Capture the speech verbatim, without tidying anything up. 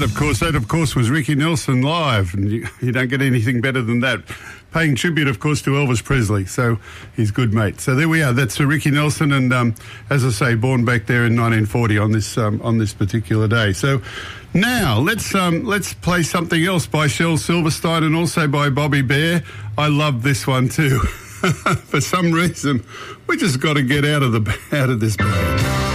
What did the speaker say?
that, of course, that, of course, was Ricky Nelson live. And you, you don't get anything better than that. Paying tribute, of course, to Elvis Presley. So he's good, mate. So there we are. That's uh, Ricky Nelson. And um, as I say, born back there in nineteen forty on this um, on this particular day. So now let's um, let's play something else by Shel Silverstein and also by Bobby Bare. I love this one too. For some reason, we just got to get out of the out of this band.